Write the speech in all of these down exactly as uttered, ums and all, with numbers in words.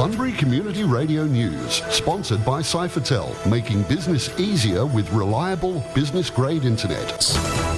Sunbury Community Radio News, sponsored by Cyphertel, making business easier with reliable business-grade internet.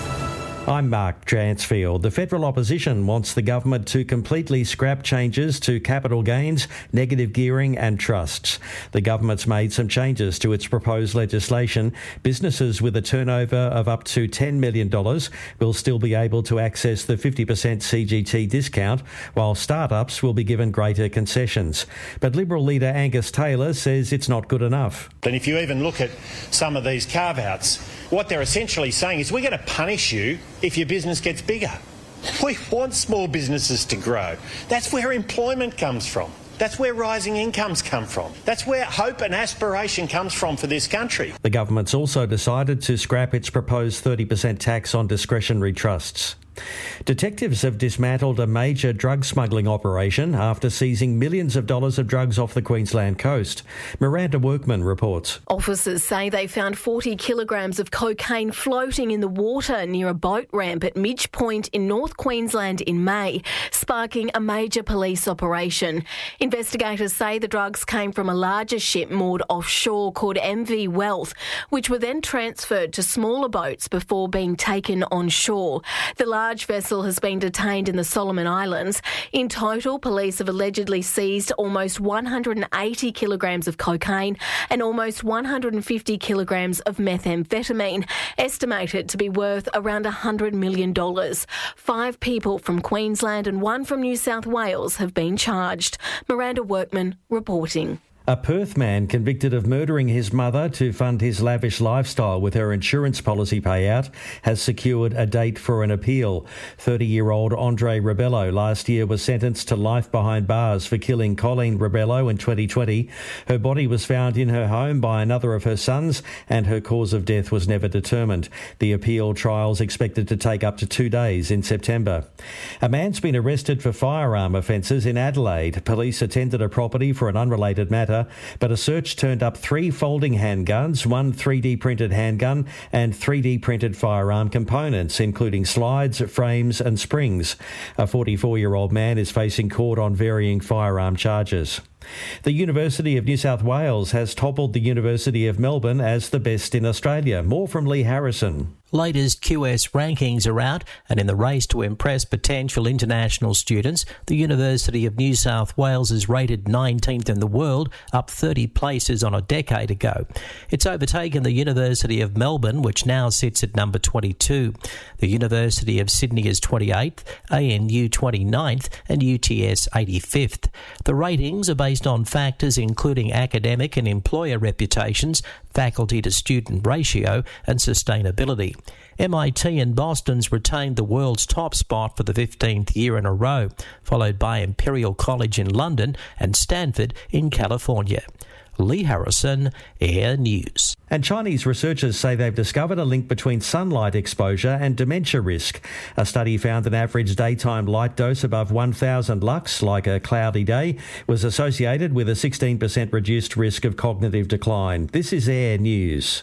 I'm Mark Dransfield. The federal opposition wants the government to completely scrap changes to capital gains, negative gearing and trusts. The government's made some changes to its proposed legislation. Businesses with a turnover of up to ten million dollars will still be able to access the fifty percent C G T discount, while startups will be given greater concessions. But Liberal leader Angus Taylor says it's not good enough. And if you even look at some of these carve-outs, what they're essentially saying is we're going to punish you if your business gets bigger. We want small businesses to grow. That's where employment comes from. That's where rising incomes come from. That's where hope and aspiration comes from for this country. The government's also decided to scrap its proposed thirty percent tax on discretionary trusts. Detectives have dismantled a major drug smuggling operation after seizing millions of dollars of drugs off the Queensland coast. Miranda Workman reports. Officers say they found forty kilograms of cocaine floating in the water near a boat ramp at Midge Point in North Queensland in May, sparking a major police operation. Investigators say the drugs came from a larger ship moored offshore called M V Wealth, which were then transferred to smaller boats before being taken on shore. The large vessel has been detained in the Solomon Islands. In total, police have allegedly seized almost one hundred eighty kilograms of cocaine and almost one hundred fifty kilograms of methamphetamine, estimated to be worth around one hundred million dollars. Five people from Queensland and one from New South Wales have been charged. Miranda Workman reporting. A Perth man convicted of murdering his mother to fund his lavish lifestyle with her insurance policy payout has secured a date for an appeal. thirty-year-old Andre Rebello last year was sentenced to life behind bars for killing Colleen Rebello in twenty twenty. Her body was found in her home by another of her sons and her cause of death was never determined. The appeal trial's expected to take up to two days in September. A man's been arrested for firearm offences in Adelaide. Police attended a property for an unrelated matter, but a search turned up three folding handguns, one three D printed handgun and three D printed firearm components, including slides, frames and springs. A forty-four-year-old man is facing court on varying firearm charges. The University of New South Wales has toppled the University of Melbourne as the best in Australia. More from Lee Harrison. Latest Q S rankings are out, and in the race to impress potential international students, the University of New South Wales is rated nineteenth in the world, up thirty places on a decade ago. It's overtaken the University of Melbourne, which now sits at number twenty-two. The University of Sydney is twenty-eighth, A N U twenty-ninth, and U T S eighty-fifth. The ratings are based on factors including academic and employer reputations, faculty-to-student ratio, and sustainability. M I T and Boston's retained the world's top spot for the fifteenth year in a row, followed by Imperial College in London and Stanford in California. Lee Harrison, Air News. And Chinese researchers say they've discovered a link between sunlight exposure and dementia risk. A study found an average daytime light dose above one thousand lux, like a cloudy day, was associated with a sixteen percent reduced risk of cognitive decline. This is Air News.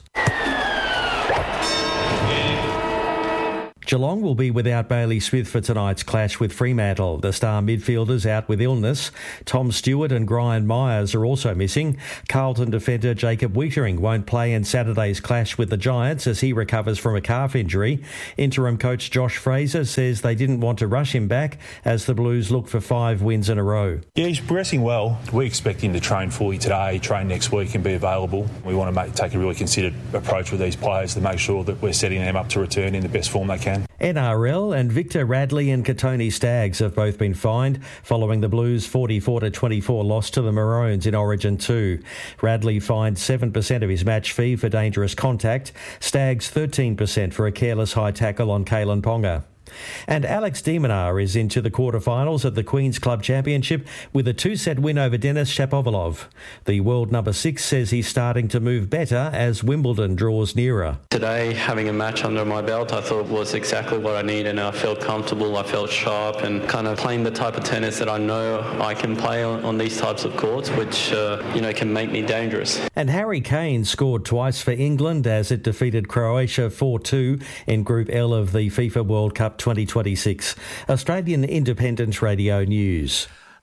Geelong will be without Bailey Smith for tonight's clash with Fremantle. The star midfielders out with illness. Tom Stewart and Brian Myers are also missing. Carlton defender Jacob Weitering won't play in Saturday's clash with the Giants as he recovers from a calf injury. Interim coach Josh Fraser says they didn't want to rush him back as the Blues look for five wins in a row. Yeah, he's progressing well. We expect him to train fully today, train next week and be available. We want to make, take a really considered approach with these players to make sure that we're setting them up to return in the best form they can. N R L and Victor Radley and Katoni Staggs have both been fined following the Blues' forty-four to twenty-four loss to the Maroons in Origin two. Radley fined seven percent of his match fee for dangerous contact, Staggs thirteen percent for a careless high tackle on Kalen Ponga. And Alex de Minaur is into the quarterfinals of the Queen's Club Championship with a two-set win over Denis Shapovalov. The world number six says he's starting to move better as Wimbledon draws nearer. Today, having a match under my belt, I thought was exactly what I need, and I felt comfortable, I felt sharp, and kind of playing the type of tennis that I know I can play on, on these types of courts, which uh, you know can make me dangerous. And Harry Kane scored twice for England as it defeated Croatia four two in Group L of the FIFA World Cup twenty twenty-six. Australian Independent Radio News.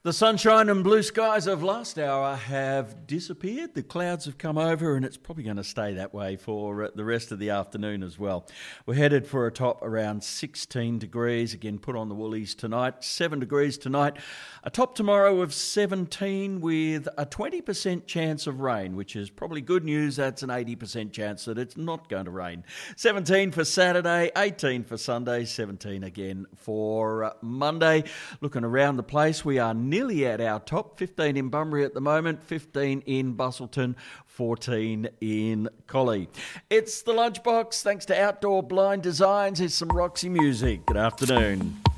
The sunshine and blue skies of last hour have disappeared. The clouds have come over and it's probably going to stay that way for the rest of the afternoon as well. We're headed for a top around sixteen degrees. Again, put on the woolies tonight. seven degrees tonight. A top tomorrow of seventeen with a twenty percent chance of rain, which is probably good news. That's an eighty percent chance that it's not going to rain. seventeen for Saturday, eighteen for Sunday, seventeen again for Monday. Looking around the place, we are nearly at our top. fifteen in Bunbury at the moment, fifteen in Busselton, fourteen in Collie. It's the Lunchbox. Thanks to Outdoor Blind Designs. Here's some Roxy music. Good afternoon.